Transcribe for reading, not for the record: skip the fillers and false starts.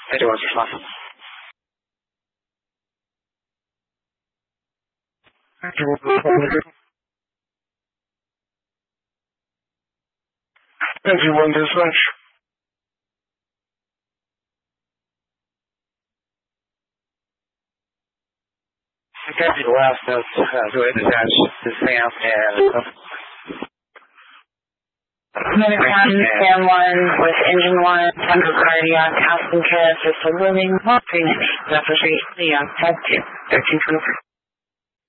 Everyone just laughing. Everyone does lunch. Because you last us to attach to Sam and Minute 1, Sam 1 with engine 1, Tango Cardiac, House and Kiss, Crystal Living, 390, Zephyr Street, Leon, Head 2, 1323.